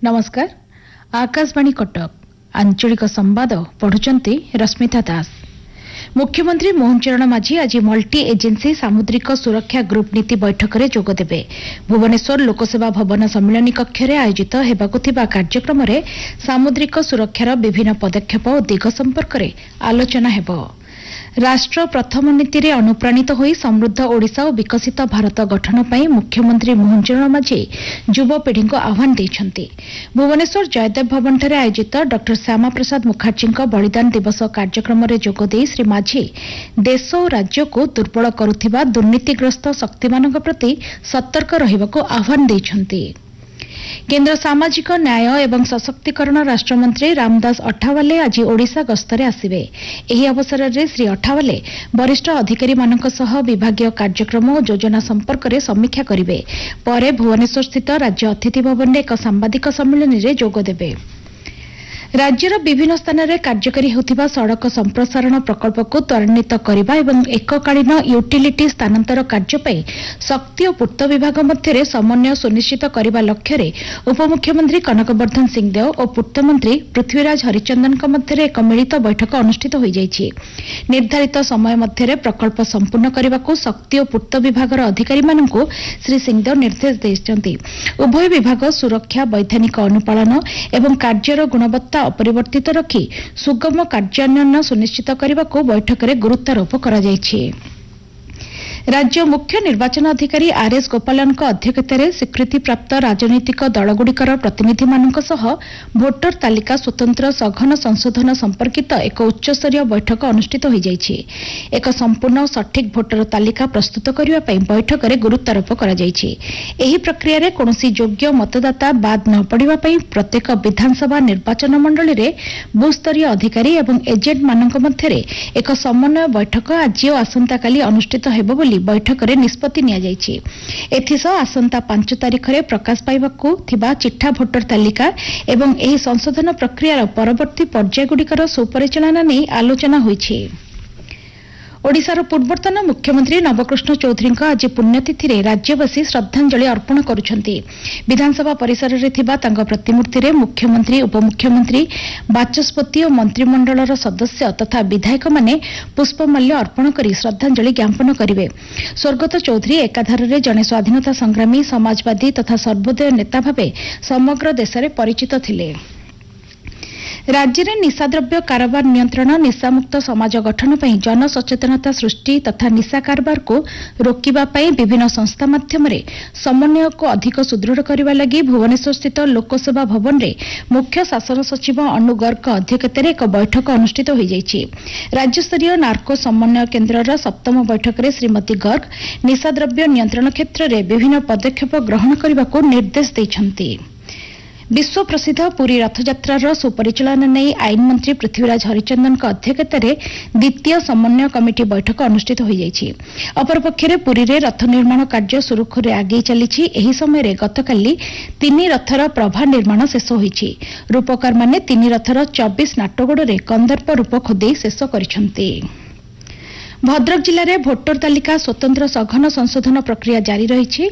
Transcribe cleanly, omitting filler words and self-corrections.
नमस्कार। आकाशवाणी कटक आंचलिक संवाद पढ़ुचंती रश्मिता दास। मुख्यमंत्री मोहन चरण माझी आज मल्टी एजेन्सी सामुद्रिक सुरक्षा ग्रुप नीति बैठक में जोगदेवे। भुवनेश्वर लोकसेवा भवन सम्मिलनी कक्ष में आयोजित हेबाकु थिबा कार्यक्रम में सामुद्रिक सुरक्षार विभिन्न पदक्षेप और दिग संपर्क में आलोचना हेबो। राष्ट्र प्रथम नीति रे अनुप्राणित होई समृद्ध ओडिशा और विकसित भारत गठन पई मुख्यमंत्री मोहन चरण माझी युवपीढ़ी को आह्वान देइछंती। भुवनेश्वर जयदेव भवन ठारे आयोजित डॉ श्यामा प्रसाद मुखर्जी बलिदान दिवस कार्यक्रम में जोगदे श्री माझी देश और राज्य को दुर्बल करुथिबा दुर्नीतिग्रस्त शक्तिमानक प्रति सतर्क रहिबाको आह्वान देइछंती। केन्द्र सामाजिक न्याय एवं सशक्तिकरण राष्ट्रमंत्री रामदास अठावले आज ओडिशा गस्तरे आसिबे। एही अवसर में श्री अठावले वरिष्ठ अधिकारी मानक सह विभागीय कार्यक्रम और योजना संपर्क में समीक्षा करिवे। परे भुवनेश्वर स्थित राज्य अतिथि भवन में एक सांबादिक सम्मेलन में जोगदेवे। राज्यर विभिन्न स्थान में कार्यकारी होतिबा सड़क संप्रसारण प्रकल्प को त्वरान्वित करने एवं एककालीन यूटिलिटी स्थानांतर कार्य पर शक्ति और पूर्त विभाग मध्य समन्वय सुनिश्चित करने लक्ष्य रे उपमुख्यमंत्री कनकवर्धन सिंहदेव और पूर्त मंत्री पृथ्वीराज हरिचंदन मध्य एक मिलित बैठक अनुष्ठित हो जाइछि। निर्धारित समय मध्य प्रकल्प संपूर्ण करने को शक्ति और पूर्त विभाग अधिकारी मानकु श्री सिंहदेव निर्देश देइछन्ति। उभय विभाग सुरक्षा वैधानिक अनुपालन एवं कार्यर गुणवत्ता अपरिवर्तित रखी सुगम कार्यान्वयन सुनिश्चित करने को बैठक में गुरुत्वारोप करा जायछि। राज्य मुख्य निर्वाचन अधिकारी आरएस गोपालन अध्यक्षतार स्वीकृति प्राप्त राजनैतिक दलगुड़िकर प्रतिनिधि मानक सह भोटर तालिका स्वतंत्र सघन संशोधन संपर्कित एक उच्चस्तरीय बैठक अनुष्ठित हो जाइछि। एक संपूर्ण और सठिक भोटर तालिका प्रस्तुत करने बैठक में गुरुत्वारोप करा जाइछि। एही प्रक्रिया रे कोनोसी योग्य मतदाता बाद न पड़िबा पई प्रत्येक विधानसभा निर्वाचन मंडली रे बूथस्तरीय अधिकारी एवं एजेंट मानक मध्यरे एक समन्वय बैठक आज और आसंताकाली अनुष्ठित हेबो बोली बैठक में निष्पत्ति निया जाइछि। एथिसह आसंता 5 तारिख में प्रकाश पाइबाकु थिबा चिठा भोटर तालिका एवं एही संशोधन प्रक्रियार परवर्ती पर्यायगुड़िकर सुपरिचालना नहीं आलोचना होइछि। ओडिशार पूर्वतन मुख्यमंत्री नवकृष्ण चौधरी आज पुण्यतिथि रे राज्यवासी श्रद्धांजलि अर्पण करुछंती। विधानसभा परिसर रे थिबा तांका प्रतिमूर्ति रे मुख्यमंत्री उपमुख्यमंत्री बाचस्पति और मंत्रिमंडलर सदस्य तथा विधायक माने पुष्पमाल्य अर्पण करी श्रद्धांजलि ज्ञापन करिवे। स्वर्गत चौधरी एकाधार रे जने स्वाधीनता संग्रामी समाजवादी तथा सर्वोदय नेता भावे समग्र देश में परिचित थिले। राज्य में निशाद्रव्य कारोबार नियंत्रण निशामुक्त समाज गठन पर जनसचेतनता सृष्टि तथा निशा कारोबार को रोकवा विभिन्न संस्था माध्यम समन्वय को अधिक सुदृढ़ करने लगी भुवनेश्वर स्थित लोकसेवा भवन में मुख्य शासन सचिव अनु गर्ग अध्यक्षतार एक बैठक अनुष्ठित हो जाइछि। राज्यस्तरीय नार्को समन्वय केन्द्र 7म बैठक में श्रीमती गर्ग निशाद्रव्य नियंत्रण क्षेत्र में विभिन्न पदक्षेप ग्रहण करने को निर्देश देइछन्ति। विश्व प्रसिद्ध पुरी रथयात्रार सुपरिचालन नहीं आईन मंत्री पृथ्वीराज हरिचंदन अध्यक्षतार द्वितीय समन्वय कमिटी बैठक अनुष्ठित हो जाइछि। अपरपक्षे पुरी रे रथ निर्माण कार्य सुरुखुरे आगे चली। एही समय गतकाली 3 रथर प्रभा निर्माण शेष होइछि। रूपकार माने 3 रथर 24 नाटगोड़े कंदर्प रूप खोदे शेष करिसंति। भद्रक जिले में भोटर तालिका स्वतंत्र सघन संशोधन प्रक्रिया जारी रही।